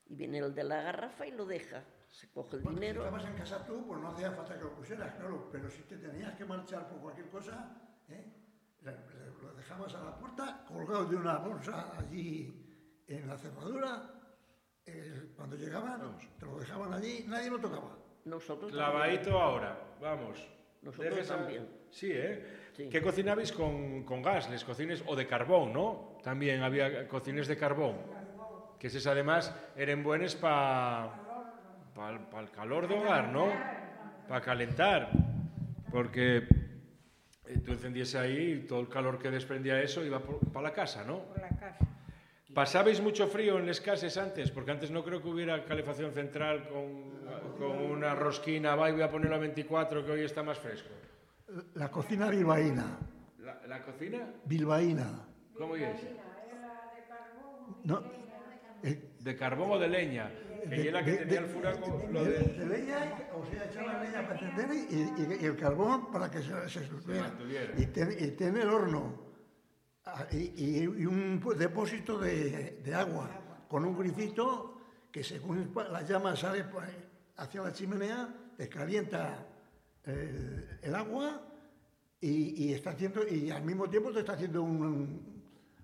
Y viene el de la garrafa y lo deja. Se coge el dinero. Si estabas en casa tú, pues no hacía falta que lo pusieras, claro. Pero si te tenías que marchar por cualquier cosa, lo dejabas a la puerta, colgado de una bolsa allí en la cerradura. Cuando llegaban, te lo dejaban allí, nadie lo tocaba. Nosotros Clavadito también. ahora, vamos. Nosotros también. Sí, ¿eh? Sí. ¿Qué cocinabais con gas? Les cocines o de carbón, ¿no? También había cocines de carbón. Que esas además eran buenas para el calor de hogar, ¿no? Para calentar. Porque tú encendías ahí y todo el calor que desprendía eso iba para la casa, ¿no? Por la casa. ¿Pasabais mucho frío en las casas antes? Porque antes no creo que hubiera calefacción central con una rosquina, voy a ponerlo a 24, que hoy está más fresco. La cocina bilbaína. ¿La cocina? Bilbaína. ¿Cómo es? No, ¿De carbón o de leña? Que es la que tenía el furaco. de leña, o sea, echaba leña para encender y el carbón para que se estuviera. Y tiene el horno. Y un depósito de agua con un grifito que según la llama sale hacia la chimenea, te calienta el agua y está haciendo, y al mismo tiempo te está haciendo un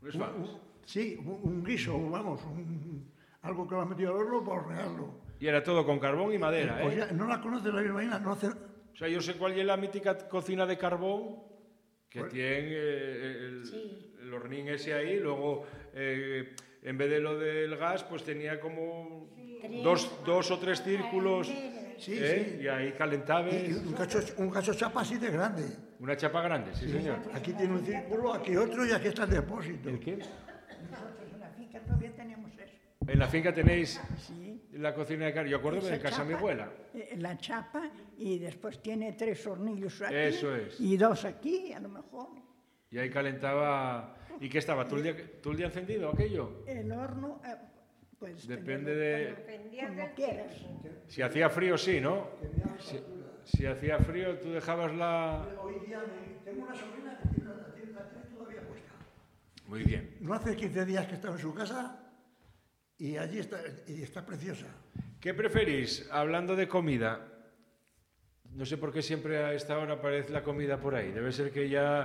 guiso, vamos, algo que lo has metido al horno para hornearlo. Y era todo con carbón y madera, Pues ¿eh? ya, ¿no la conoces la bilbaína? No hace... O sea, yo sé cuál es la mítica cocina de carbón que tiene el hornín ese ahí, luego en vez de lo del gas, pues tenía como dos o tres círculos, y ahí calentaba. Y un cacho chapa así de grande. Una chapa grande, sí, señor. Aquí tiene un círculo, aquí otro y aquí está el depósito. ¿El qué? Nosotros en la finca todavía tenemos eso. En la finca tenéis Sí. la cocina de carbón. Yo acuerdo de casa de mi abuela. La chapa y después tiene 3 hornillos aquí. Eso es. Y 2 aquí, a lo mejor. Y ahí calentaba. ¿Y qué estaba? ¿Todo el día encendido aquello? El horno, pues... Depende de... Como quieras. Si hacía frío, sí, ¿no? Si hacía frío, tú dejabas la... Hoy día tengo una sobrina que tiene la tiene todavía puesta. Muy bien. No hace 15 días que estaba en su casa y allí está preciosa. ¿Qué preferís? Hablando de comida. No sé por qué siempre a esta hora aparece la comida por ahí. Debe ser que ya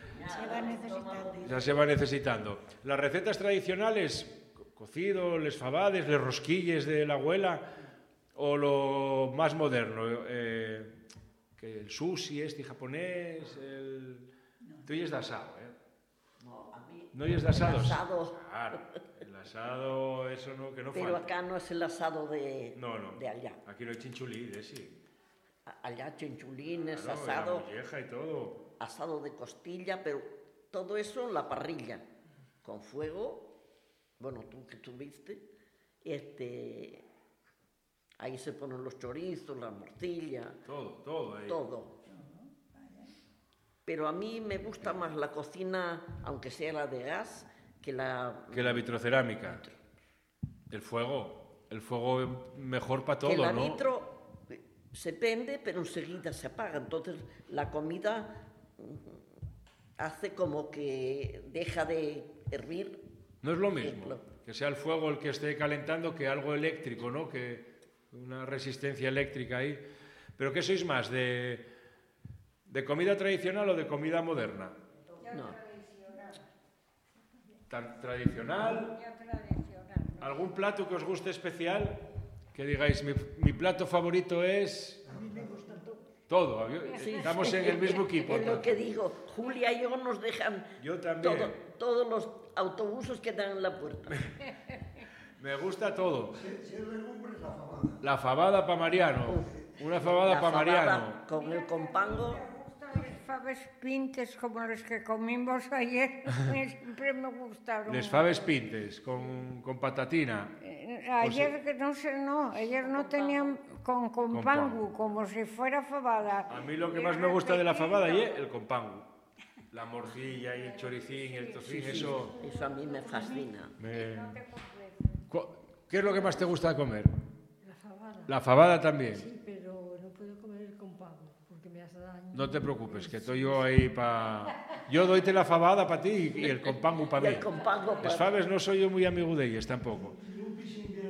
se va necesitando. Las recetas tradicionales, cocido, les fabades, les rosquilles de la abuela, o lo más moderno, que el sushi este japonés, Tú y es de asado, ¿eh? No, a mí... ¿No y es de asado? El asado. Claro, el asado, eso no, que no Pero falta. acá no es el asado de allá. Aquí no hay chinchulí, sí. Allá chinchulines, Claro, asado, la molleja y todo. asado de costilla, pero todo eso en la parrilla, con fuego. Bueno, tú que tuviste, ahí se ponen los chorizos, la morcilla. Todo ahí. Todo. Pero a mí me gusta más la cocina, aunque sea la de gas, que la vitrocerámica. El fuego mejor para todo, que la ¿no? vitro se prende, pero enseguida se apaga. Entonces la comida hace como que deja de hervir. No es lo mismo que sea el fuego el que esté calentando que algo eléctrico, ¿no? Que una resistencia eléctrica ahí. ¿Pero qué sois más, de comida tradicional o de comida moderna? No. ¿Tradicional? ¿Algún plato que os guste especial? Que digáis, mi plato favorito es... A mí me gusta todo. Todo. Sí, Estamos sí. en el mismo equipo. Es lo que digo. Julia y yo nos dejan Yo también. todos los autobuses que dan en la puerta. Me gusta todo. Si es legumbres, la fabada. La fabada para Mariano. Una fabada para Mariano. Con el compango. Las faves pintes como las que comimos ayer siempre me gustaron. Les faves pintes con patatina. Ayer que no sé, ayer no tenían con compango, como si fuera fabada. A mí lo que más me gusta de la fabada es el compango. La morcilla y el choricín, el tocín, eso... Eso a mí me fascina. ¿Qué es lo que más te gusta comer? La fabada. La fabada también. Sí, pero no puedo comer con pavo, porque me hace daño. No te preocupes, que estoy yo ahí para... Yo doyte la fabada para ti y el compango para mí. Y el compango Las faves no soy yo muy amigo de ellas tampoco.